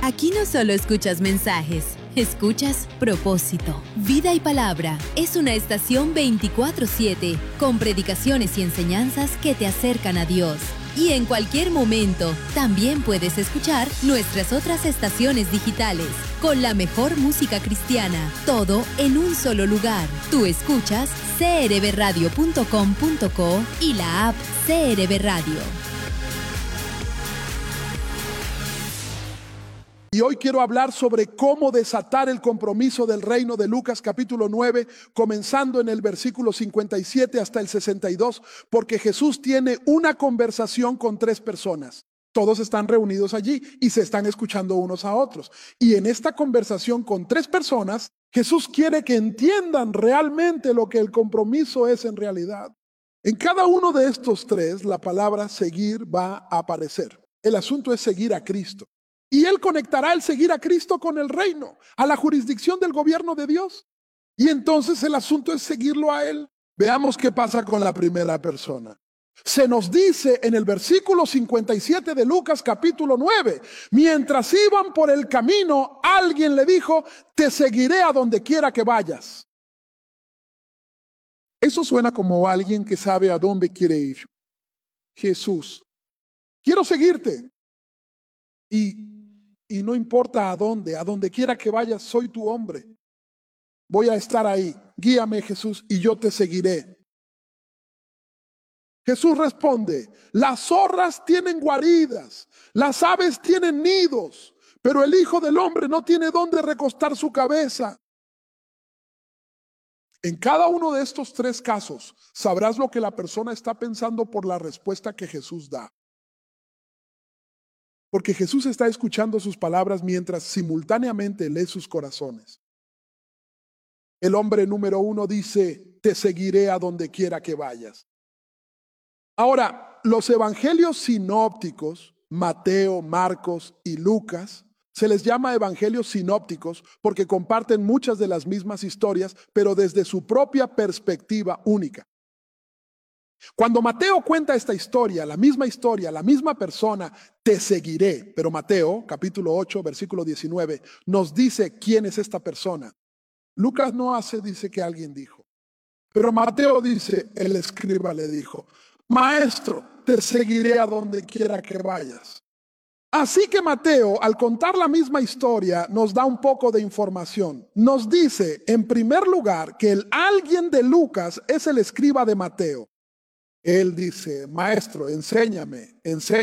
Aquí no solo escuchas mensajes, escuchas propósito. Vida y Palabra es una estación 24/7 con predicaciones y enseñanzas que te acercan a Dios. Y en cualquier momento también puedes escuchar nuestras otras estaciones digitales con la mejor música cristiana, todo en un solo lugar. Tú escuchas crbradio.com.co y la app CRB Radio. Y hoy quiero hablar sobre cómo desatar el compromiso del reino de Lucas capítulo 9, comenzando en el versículo 57 hasta el 62, porque Jesús tiene una conversación con 3 personas. Todos están reunidos allí y se están escuchando unos a otros. Y en esta conversación con 3 personas, Jesús quiere que entiendan realmente lo que el compromiso es en realidad. En cada uno de estos 3, la palabra seguir va a aparecer. El asunto es seguir a Cristo. Y Él conectará el seguir a Cristo con el reino, a la jurisdicción del gobierno de Dios. Y entonces el asunto es seguirlo a Él. Veamos qué pasa con la primera persona. Se nos dice en el versículo 57 de Lucas capítulo 9, mientras iban por el camino, alguien le dijo, te seguiré a donde quiera que vayas. Eso suena como alguien que sabe a dónde quiere ir. Jesús, quiero seguirte. Y no importa a donde quiera que vayas, soy tu hombre. Voy a estar ahí. Guíame, Jesús, y yo te seguiré. Jesús responde, las zorras tienen guaridas, las aves tienen nidos, pero el Hijo del Hombre no tiene dónde recostar su cabeza. En cada uno de estos 3 casos, sabrás lo que la persona está pensando por la respuesta que Jesús da. Porque Jesús está escuchando sus palabras mientras simultáneamente lee sus corazones. El hombre número 1 dice, te seguiré a donde quiera que vayas. Ahora, los evangelios sinópticos, Mateo, Marcos y Lucas, se les llama evangelios sinópticos porque comparten muchas de las mismas historias, pero desde su propia perspectiva única. Cuando Mateo cuenta esta historia, la misma persona, te seguiré. Pero Mateo, capítulo 8, versículo 19, nos dice quién es esta persona. Lucas no dice que alguien dijo. Pero Mateo dice, el escriba le dijo, maestro, te seguiré a donde quiera que vayas. Así que Mateo, al contar la misma historia, nos da un poco de información. Nos dice, en primer lugar, que el alguien de Lucas es el escriba de Mateo. Él dice, maestro, enséñame.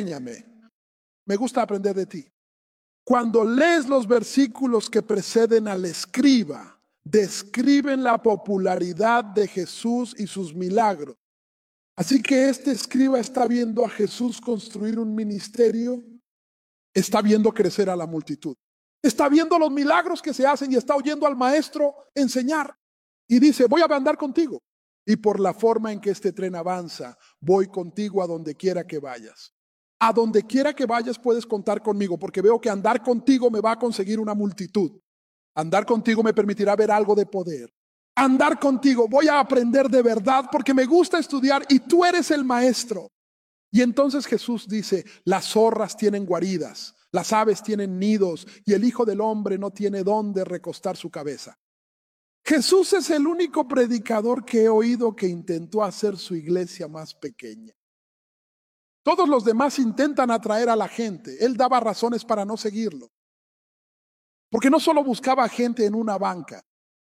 Me gusta aprender de ti. Cuando lees los versículos que preceden al escriba, describen la popularidad de Jesús y sus milagros. Así que este escriba está viendo a Jesús construir un ministerio, está viendo crecer a la multitud, está viendo los milagros que se hacen y está oyendo al maestro enseñar. Y dice, voy a andar contigo. Y por la forma en que este tren avanza, voy contigo a donde quiera que vayas. A donde quiera que vayas puedes contar conmigo, porque veo que andar contigo me va a conseguir una multitud. Andar contigo me permitirá ver algo de poder. Andar contigo voy a aprender de verdad porque me gusta estudiar y tú eres el maestro. Y entonces Jesús dice, las zorras tienen guaridas, las aves tienen nidos y el Hijo del Hombre no tiene dónde recostar su cabeza. Jesús es el único predicador que he oído que intentó hacer su iglesia más pequeña. Todos los demás intentan atraer a la gente. Él daba razones para no seguirlo. Porque no solo buscaba gente en una banca,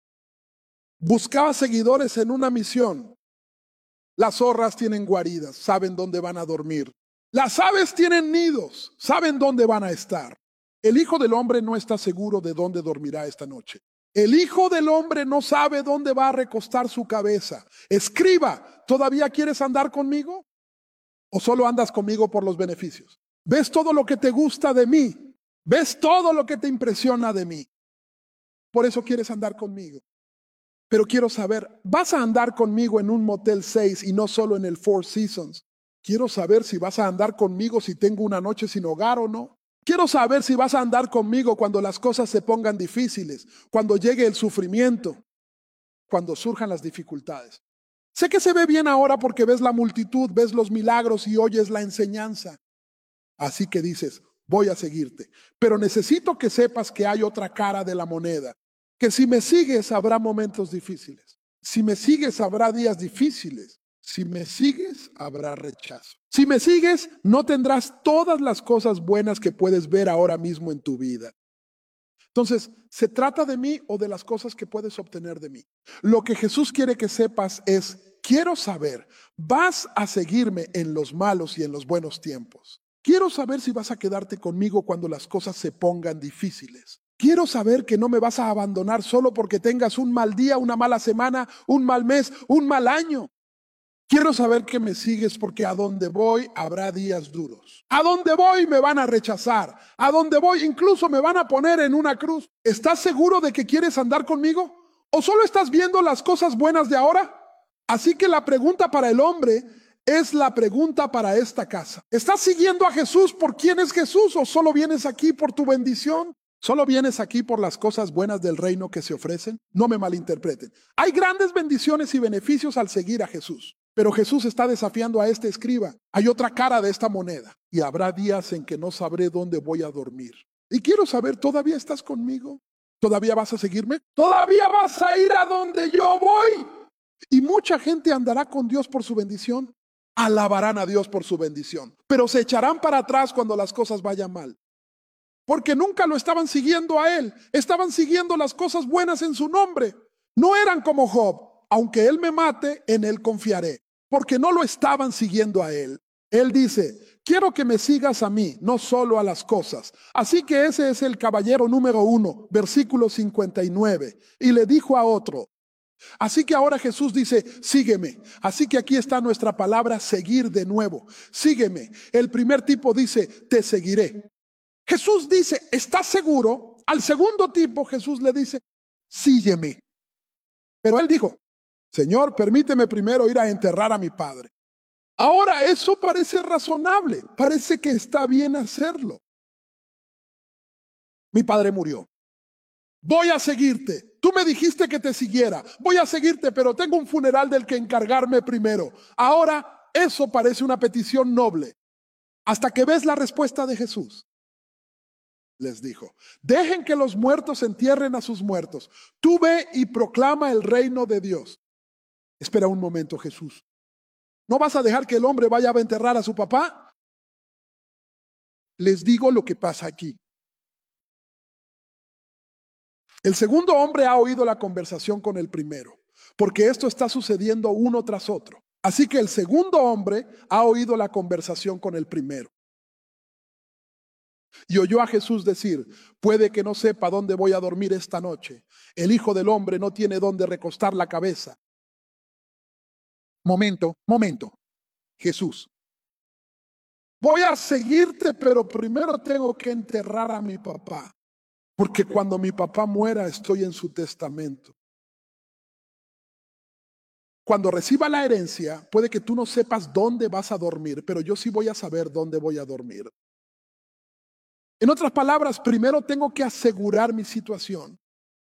buscaba seguidores en una misión. Las zorras tienen guaridas, saben dónde van a dormir. Las aves tienen nidos, saben dónde van a estar. El Hijo del Hombre no está seguro de dónde dormirá esta noche. El Hijo del Hombre no sabe dónde va a recostar su cabeza. Escriba, ¿todavía quieres andar conmigo? ¿O solo andas conmigo por los beneficios? ¿Ves todo lo que te gusta de mí? ¿Ves todo lo que te impresiona de mí? Por eso quieres andar conmigo. Pero quiero saber, ¿vas a andar conmigo en un Motel 6 y no solo en el Four Seasons? Quiero saber si vas a andar conmigo si tengo una noche sin hogar o no. Quiero saber si vas a andar conmigo cuando las cosas se pongan difíciles, cuando llegue el sufrimiento, cuando surjan las dificultades. Sé que se ve bien ahora porque ves la multitud, ves los milagros y oyes la enseñanza. Así que dices, voy a seguirte. Pero necesito que sepas que hay otra cara de la moneda, que si me sigues habrá momentos difíciles. Si me sigues habrá días difíciles. Si me sigues habrá rechazo. Si me sigues no tendrás todas las cosas buenas que puedes ver ahora mismo en tu vida. Entonces, ¿se trata de mí o de las cosas que puedes obtener de mí? Lo que Jesús quiere que sepas es, quiero saber, ¿vas a seguirme en los malos y en los buenos tiempos? Quiero saber si vas a quedarte conmigo cuando las cosas se pongan difíciles. Quiero saber que no me vas a abandonar solo porque tengas un mal día, una mala semana, un mal mes, un mal año. Quiero saber que me sigues porque a donde voy habrá días duros. A donde voy me van a rechazar. A donde voy incluso me van a poner en una cruz. ¿Estás seguro de que quieres andar conmigo? ¿O solo estás viendo las cosas buenas de ahora? Así que la pregunta para el hombre es la pregunta para esta casa. ¿Estás siguiendo a Jesús por quién es Jesús o solo vienes aquí por tu bendición? ¿Solo vienes aquí por las cosas buenas del reino que se ofrecen? No me malinterpreten. Hay grandes bendiciones y beneficios al seguir a Jesús. Pero Jesús está desafiando a este escriba. Hay otra cara de esta moneda. Y habrá días en que no sabré dónde voy a dormir. Y quiero saber, ¿todavía estás conmigo? ¿Todavía vas a seguirme? ¿Todavía vas a ir a donde yo voy? Y mucha gente andará con Dios por su bendición. Alabarán a Dios por su bendición. Pero se echarán para atrás cuando las cosas vayan mal. Porque nunca lo estaban siguiendo a Él. Estaban siguiendo las cosas buenas en su nombre. No eran como Job. Aunque Él me mate, en Él confiaré. Porque no lo estaban siguiendo a Él. Él dice, quiero que me sigas a mí, no solo a las cosas. Así que ese es el caballero número 1, versículo 59. Y le dijo a otro. Así que ahora Jesús dice, sígueme. Así que aquí está nuestra palabra, seguir de nuevo. Sígueme. El primer tipo dice, te seguiré. Jesús dice, ¿estás seguro? Al segundo tipo Jesús le dice, sígueme. Pero él dijo, Señor, permíteme primero ir a enterrar a mi padre. Ahora eso parece razonable, parece que está bien hacerlo. Mi padre murió. Voy a seguirte. Tú me dijiste que te siguiera. Voy a seguirte, pero tengo un funeral del que encargarme primero. Ahora eso parece una petición noble. Hasta que ves la respuesta de Jesús. Les dijo, dejen que los muertos entierren a sus muertos. Tú ve y proclama el reino de Dios. Espera un momento, Jesús. ¿No vas a dejar que el hombre vaya a enterrar a su papá? Les digo lo que pasa aquí. El segundo hombre ha oído la conversación con el primero, porque esto está sucediendo uno tras otro. Así que el segundo hombre ha oído la conversación con el primero. Y oyó a Jesús decir, puede que no sepa dónde voy a dormir esta noche. El Hijo del Hombre no tiene dónde recostar la cabeza. Momento. Jesús. Voy a seguirte, pero primero tengo que enterrar a mi papá. Porque cuando mi papá muera, estoy en su testamento. Cuando reciba la herencia, puede que tú no sepas dónde vas a dormir, pero yo sí voy a saber dónde voy a dormir. En otras palabras, primero tengo que asegurar mi situación.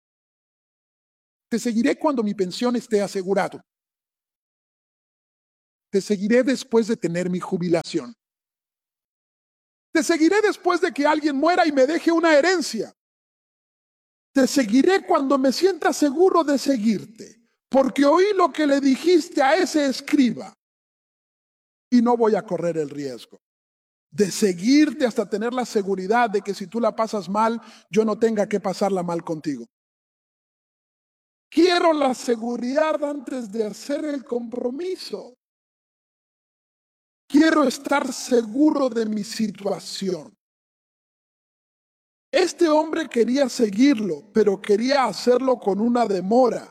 Te seguiré cuando mi pensión esté asegurado. Te seguiré después de tener mi jubilación. Te seguiré después de que alguien muera y me deje una herencia. Te seguiré cuando me sienta seguro de seguirte, porque oí lo que le dijiste a ese escriba y no voy a correr el riesgo de seguirte hasta tener la seguridad de que si tú la pasas mal, yo no tenga que pasarla mal contigo. Quiero la seguridad antes de hacer el compromiso. Quiero estar seguro de mi situación. Este hombre quería seguirlo, pero quería hacerlo con una demora.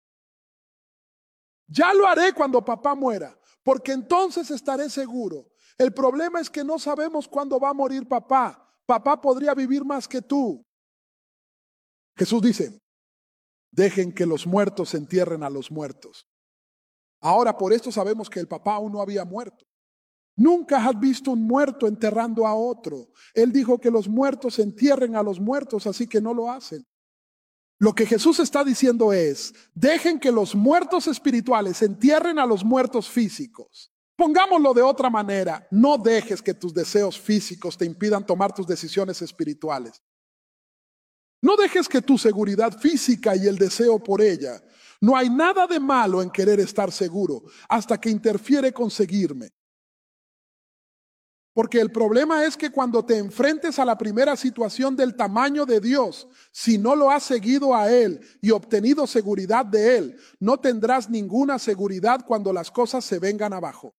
Ya lo haré cuando papá muera, porque entonces estaré seguro. El problema es que no sabemos cuándo va a morir papá. Papá podría vivir más que tú. Jesús dice, dejen que los muertos entierren a los muertos. Ahora por esto sabemos que el papá aún no había muerto. Nunca has visto un muerto enterrando a otro. Él dijo que los muertos entierren a los muertos, así que no lo hacen. Lo que Jesús está diciendo es, dejen que los muertos espirituales entierren a los muertos físicos. Pongámoslo de otra manera, no dejes que tus deseos físicos te impidan tomar tus decisiones espirituales. No dejes que tu seguridad física y el deseo por ella, no hay nada de malo en querer estar seguro hasta que interfiere con seguirme. Porque el problema es que cuando te enfrentes a la primera situación del tamaño de Dios, si no lo has seguido a Él y obtenido seguridad de Él, no tendrás ninguna seguridad cuando las cosas se vengan abajo.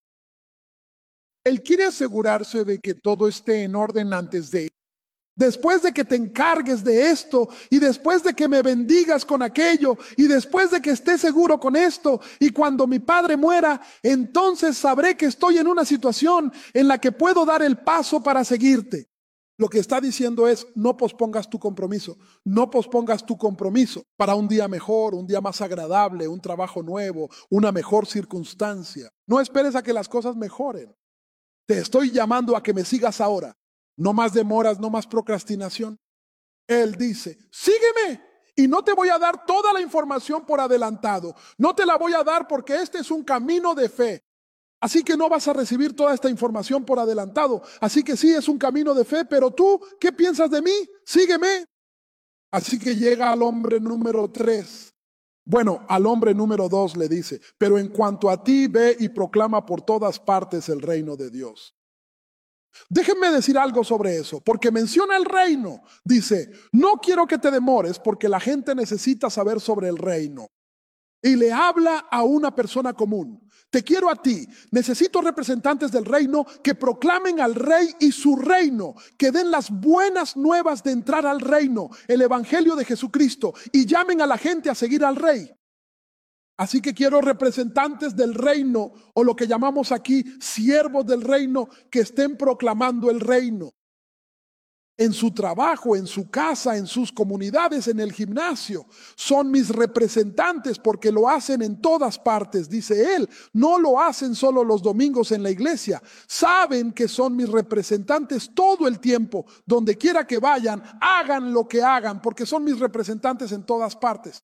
Él quiere asegurarse de que todo esté en orden antes de. Después de que te encargues de esto y después de que me bendigas con aquello y después de que esté seguro con esto y cuando mi padre muera, entonces sabré que estoy en una situación en la que puedo dar el paso para seguirte. Lo que está diciendo es, no pospongas tu compromiso, no pospongas tu compromiso para un día mejor, un día más agradable, un trabajo nuevo, una mejor circunstancia. No esperes a que las cosas mejoren. Te estoy llamando a que me sigas ahora. No más demoras, no más procrastinación. Él dice, sígueme y no te voy a dar toda la información por adelantado. No te la voy a dar porque este es un camino de fe. Así que no vas a recibir toda esta información por adelantado. Así que sí, es un camino de fe, pero tú, ¿qué piensas de mí? Sígueme. Así que llega al hombre número 3. Bueno, al hombre número 2 le dice, pero en cuanto a ti, ve y proclama por todas partes el reino de Dios. Déjenme decir algo sobre eso, porque menciona el reino. Dice, no quiero que te demores porque la gente necesita saber sobre el reino. Y le habla a una persona común. Te quiero a ti. Necesito representantes del reino que proclamen al rey y su reino, que den las buenas nuevas de entrar al reino, el evangelio de Jesucristo, y llamen a la gente a seguir al rey. Así que quiero representantes del reino, o lo que llamamos aquí siervos del reino, que estén proclamando el reino. En su trabajo, en su casa, en sus comunidades, en el gimnasio. Son mis representantes porque lo hacen en todas partes, dice él. No lo hacen solo los domingos en la iglesia. Saben que son mis representantes todo el tiempo. Donde quiera que vayan, hagan lo que hagan, porque son mis representantes en todas partes.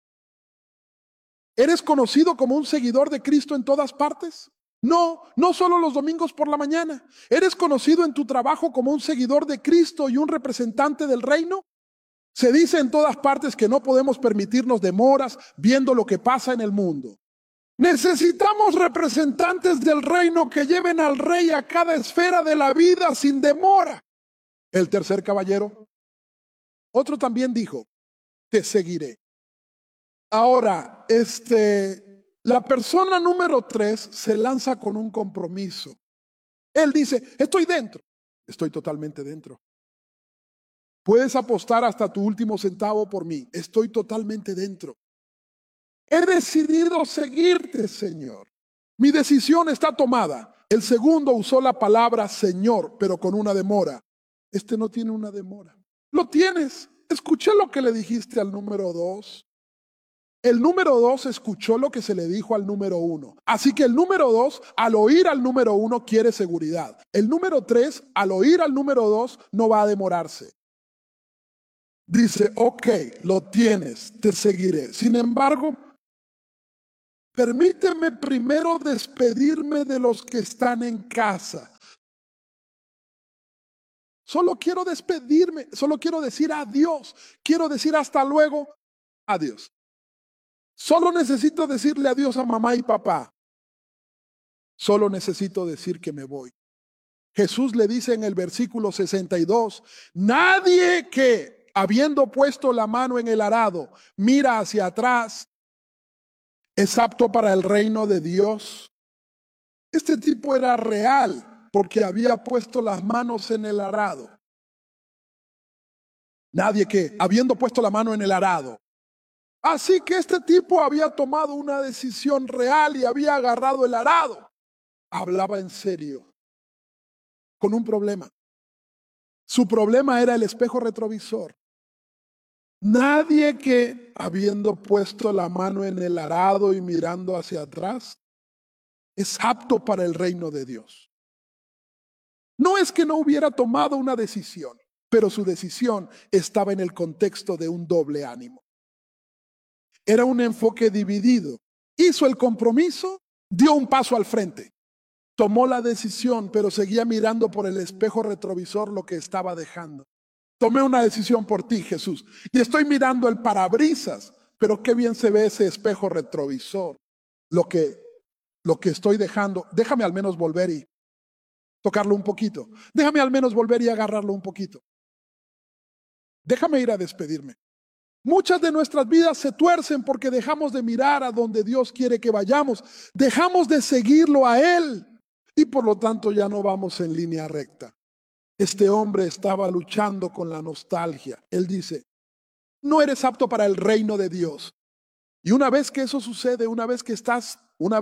¿Eres conocido como un seguidor de Cristo en todas partes? No, no solo los domingos por la mañana. ¿Eres conocido en tu trabajo como un seguidor de Cristo y un representante del reino? Se dice en todas partes que no podemos permitirnos demoras viendo lo que pasa en el mundo. Necesitamos representantes del reino que lleven al rey a cada esfera de la vida sin demora. El tercer caballero, otro también dijo, te seguiré. Ahora, la persona número 3 se lanza con un compromiso. Él dice, estoy dentro. Estoy totalmente dentro. Puedes apostar hasta tu último centavo por mí. Estoy totalmente dentro. He decidido seguirte, Señor. Mi decisión está tomada. El segundo usó la palabra Señor, pero con una demora. Este no tiene una demora. Lo tienes. Escuché lo que le dijiste al número 2. El número 2 escuchó lo que se le dijo al número 1. Así que el número 2, al oír al número 1, quiere seguridad. El número 3, al oír al número 2, no va a demorarse. Dice, ok, lo tienes, te seguiré. Sin embargo, permíteme primero despedirme de los que están en casa. Solo quiero despedirme, solo quiero decir adiós. Quiero decir hasta luego, adiós. Solo necesito decirle adiós a mamá y papá. Solo necesito decir que me voy. Jesús le dice en el versículo 62, nadie que, habiendo puesto la mano en el arado, mira hacia atrás, es apto para el reino de Dios. Este tipo era real porque había puesto las manos en el arado. Nadie que, habiendo puesto la mano en el arado. Así que este tipo había tomado una decisión real y había agarrado el arado. Hablaba en serio, con un problema. Su problema era el espejo retrovisor. Nadie que, habiendo puesto la mano en el arado y mirando hacia atrás, es apto para el reino de Dios. No es que no hubiera tomado una decisión, pero su decisión estaba en el contexto de un doble ánimo. Era un enfoque dividido. Hizo el compromiso, dio un paso al frente. Tomó la decisión, pero seguía mirando por el espejo retrovisor lo que estaba dejando. Tomé una decisión por ti, Jesús, y estoy mirando el parabrisas, pero qué bien se ve ese espejo retrovisor. Lo que estoy dejando, déjame al menos volver y tocarlo un poquito. Déjame al menos volver y agarrarlo un poquito. Déjame ir a despedirme. Muchas de nuestras vidas se tuercen porque dejamos de mirar a donde Dios quiere que vayamos. Dejamos de seguirlo a Él y por lo tanto ya no vamos en línea recta. Este hombre estaba luchando con la nostalgia. Él dice, no eres apto para el reino de Dios. Y una vez que eso sucede, una vez que estás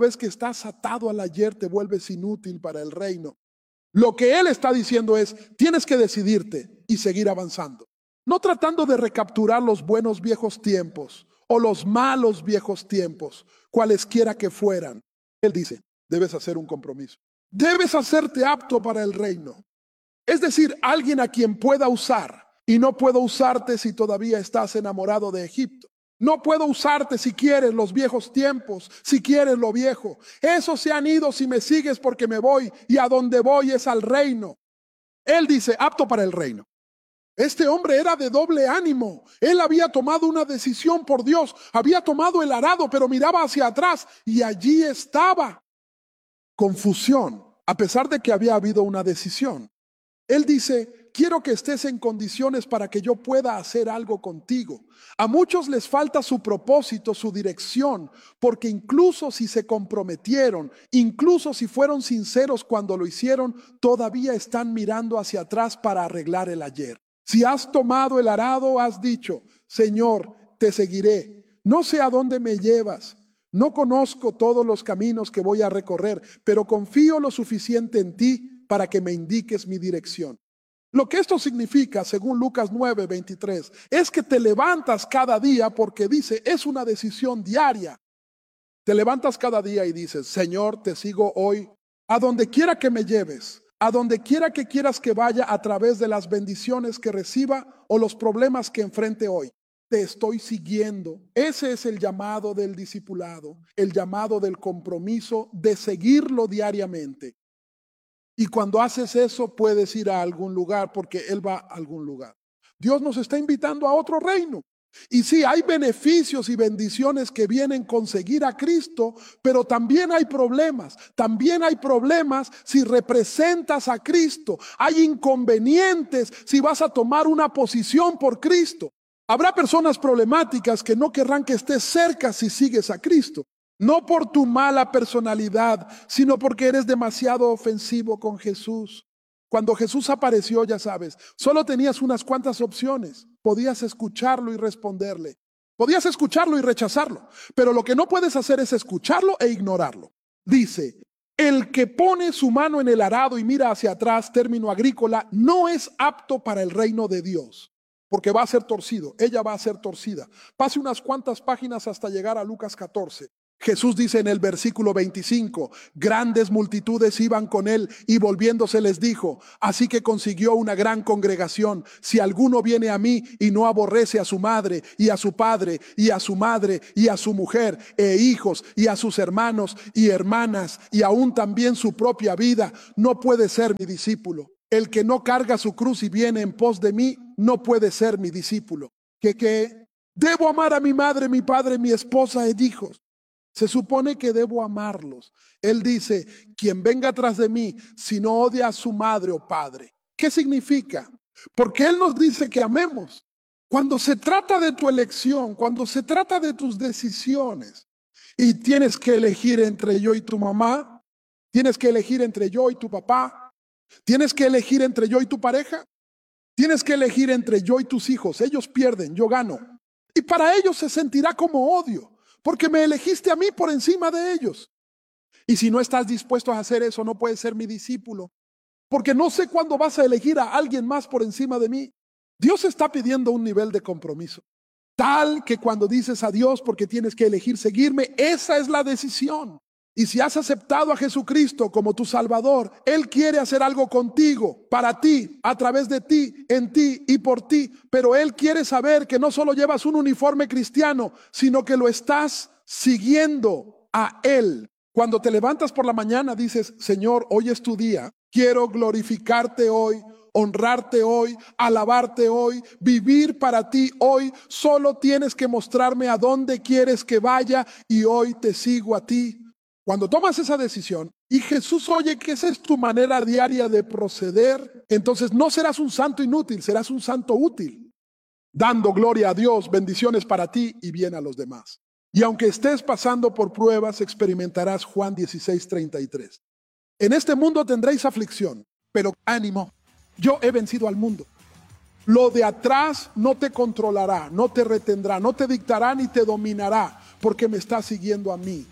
atado al ayer, te vuelves inútil para el reino. Lo que él está diciendo es, tienes que decidirte y seguir avanzando. No tratando de recapturar los buenos viejos tiempos o los malos viejos tiempos, cualesquiera que fueran. Él dice, debes hacer un compromiso. Debes hacerte apto para el reino. Es decir, alguien a quien pueda usar. Y no puedo usarte si todavía estás enamorado de Egipto. No puedo usarte si quieres los viejos tiempos, si quieres lo viejo. Esos se han ido si me sigues porque me voy y a donde voy es al reino. Él dice, apto para el reino. Este hombre era de doble ánimo. Él había tomado una decisión por Dios. Había tomado el arado, pero miraba hacia atrás y allí estaba confusión, a pesar de que había habido una decisión. Él dice, quiero que estés en condiciones para que yo pueda hacer algo contigo. A muchos les falta su propósito, su dirección, porque incluso si se comprometieron, incluso si fueron sinceros cuando lo hicieron, todavía están mirando hacia atrás para arreglar el ayer. Si has tomado el arado, has dicho, Señor, te seguiré. No sé a dónde me llevas. No conozco todos los caminos que voy a recorrer, pero confío lo suficiente en ti para que me indiques mi dirección. Lo que esto significa, según Lucas 9:23, es que te levantas cada día porque dice, es una decisión diaria. Te levantas cada día y dices, Señor, te sigo hoy, a donde quiera que me lleves, a donde quiera que quieras que vaya a través de las bendiciones que reciba o los problemas que enfrente hoy. Te estoy siguiendo. Ese es el llamado del discipulado, el llamado del compromiso de seguirlo diariamente. Y cuando haces eso puedes ir a algún lugar porque Él va a algún lugar. Dios nos está invitando a otro reino. Y sí, hay beneficios y bendiciones que vienen con seguir a Cristo, pero también hay problemas. También hay problemas si representas a Cristo. Hay inconvenientes si vas a tomar una posición por Cristo. Habrá personas problemáticas que no querrán que estés cerca si sigues a Cristo. No por tu mala personalidad, sino porque eres demasiado ofensivo con Jesús. Cuando Jesús apareció, ya sabes, solo tenías unas cuantas opciones. Podías escucharlo y responderle. Podías escucharlo y rechazarlo. Pero lo que no puedes hacer es escucharlo e ignorarlo. Dice, el que pone su mano en el arado y mira hacia atrás, término agrícola, no es apto para el reino de Dios. Porque va a ser torcido, ella va a ser torcida. Pase unas cuantas páginas hasta llegar a Lucas 14. Jesús dice en el versículo 25, grandes multitudes iban con él y volviéndose les dijo, así que consiguió una gran congregación, si alguno viene a mí y no aborrece a su madre y a su padre y a su madre y a su mujer e hijos y a sus hermanos y hermanas y aún también su propia vida, no puede ser mi discípulo. El que no carga su cruz y viene en pos de mí, no puede ser mi discípulo. ¿Qué? Debo amar a mi madre, mi padre, mi esposa e hijos. Se supone que debo amarlos. Él dice, quien venga tras de mí, si no odia a su madre o padre. ¿Qué significa? Porque Él nos dice que amemos. Cuando se trata de tu elección, cuando se trata de tus decisiones, y tienes que elegir entre yo y tu mamá, tienes que elegir entre yo y tu papá, tienes que elegir entre yo y tu pareja, tienes que elegir entre yo y tus hijos. Ellos pierden, yo gano. Y para ellos se sentirá como odio. Porque me elegiste a mí por encima de ellos. Y si no estás dispuesto a hacer eso, no puedes ser mi discípulo. Porque no sé cuándo vas a elegir a alguien más por encima de mí. Dios está pidiendo un nivel de compromiso. Tal que cuando dices a Dios porque tienes que elegir seguirme, esa es la decisión. Y si has aceptado a Jesucristo como tu Salvador, Él quiere hacer algo contigo, para ti, a través de ti, en ti y por ti. Pero Él quiere saber que no solo llevas un uniforme cristiano, sino que lo estás siguiendo a Él. Cuando te levantas por la mañana dices, Señor, hoy es tu día, quiero glorificarte hoy, honrarte hoy, alabarte hoy, vivir para ti hoy. Solo tienes que mostrarme a dónde quieres que vaya y hoy te sigo a ti. Cuando tomas esa decisión y Jesús oye que esa es tu manera diaria de proceder, entonces no serás un santo inútil, serás un santo útil, dando gloria a Dios, bendiciones para ti y bien a los demás. Y aunque estés pasando por pruebas, experimentarás Juan 16:33. En este mundo tendréis aflicción, pero ánimo, yo he vencido al mundo. Lo de atrás no te controlará, no te retendrá, no te dictará ni te dominará, porque me estás siguiendo a mí.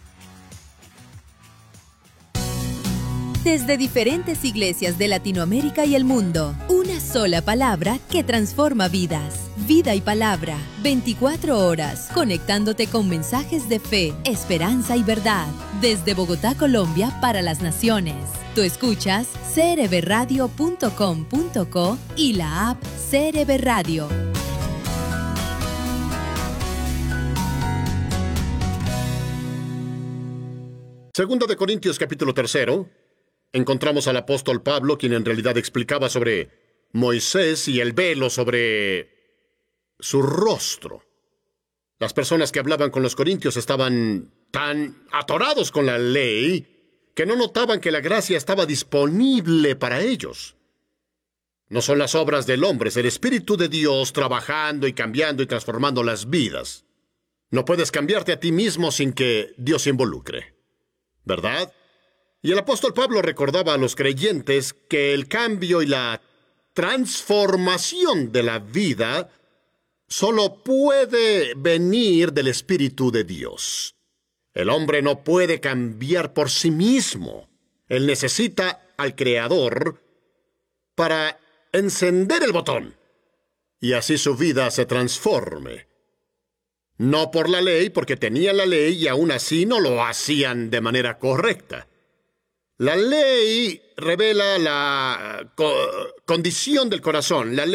Desde diferentes iglesias de Latinoamérica y el mundo, una sola palabra que transforma vidas. Vida y Palabra, 24 horas, conectándote con mensajes de fe, esperanza y verdad. Desde Bogotá, Colombia, para las naciones. Tú escuchas crbradio.com.co y la app CRB Radio. Segunda de Corintios, capítulo 3, encontramos al apóstol Pablo, quien en realidad explicaba sobre Moisés y el velo sobre su rostro. Las personas que hablaban con los corintios estaban tan atorados con la ley que no notaban que la gracia estaba disponible para ellos. No son las obras del hombre, es el Espíritu de Dios trabajando y cambiando y transformando las vidas. No puedes cambiarte a ti mismo sin que Dios se involucre, ¿verdad? Y el apóstol Pablo recordaba a los creyentes que el cambio y la transformación de la vida solo puede venir del Espíritu de Dios. El hombre no puede cambiar por sí mismo. Él necesita al Creador para encender el botón y así su vida se transforme. No por la ley, porque tenían la ley y aún así no lo hacían de manera correcta. La ley revela la condición del corazón. La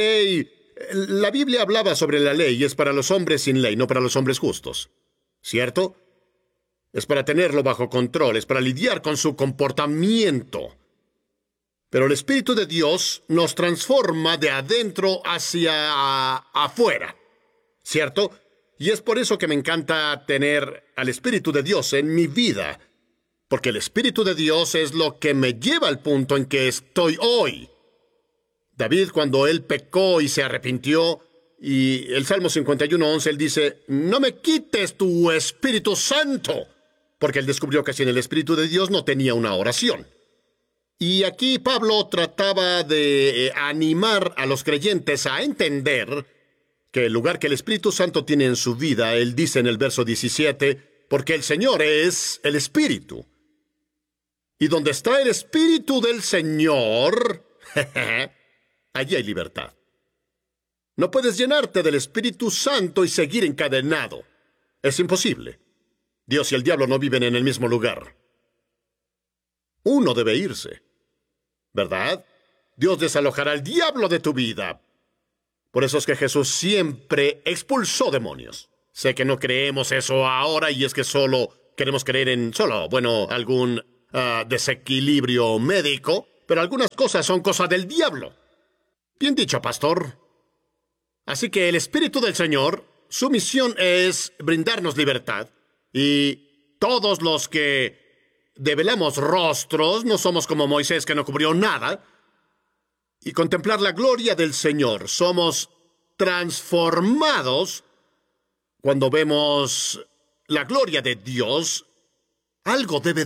Biblia hablaba sobre la ley y es para los hombres sin ley, no para los hombres justos. ¿Cierto? Es para tenerlo bajo control, es para lidiar con su comportamiento. Pero el Espíritu de Dios nos transforma de adentro hacia afuera. ¿Cierto? Y es por eso que me encanta tener al Espíritu de Dios en mi vida. Porque el Espíritu de Dios es lo que me lleva al punto en que estoy hoy. David, cuando él pecó y se arrepintió, y el Salmo 51:11, él dice, no me quites tu Espíritu Santo, porque él descubrió que sin el Espíritu de Dios no tenía una oración. Y aquí Pablo trataba de animar a los creyentes a entender que el lugar que el Espíritu Santo tiene en su vida, él dice en el verso 17, porque el Señor es el Espíritu. Y donde está el Espíritu del Señor, allí hay libertad. No puedes llenarte del Espíritu Santo y seguir encadenado. Es imposible. Dios y el diablo no viven en el mismo lugar. Uno debe irse, ¿verdad? Dios desalojará al diablo de tu vida. Por eso es que Jesús siempre expulsó demonios. Sé que no creemos eso ahora y es que solo queremos creer en algún desequilibrio médico, pero algunas cosas son cosas del diablo. Bien dicho, pastor. Así que el Espíritu del Señor, su misión es brindarnos libertad. Y todos los que develamos rostros, no somos como Moisés que no cubrió nada, y contemplar la gloria del Señor. Somos transformados cuando vemos la gloria de Dios. Algo debe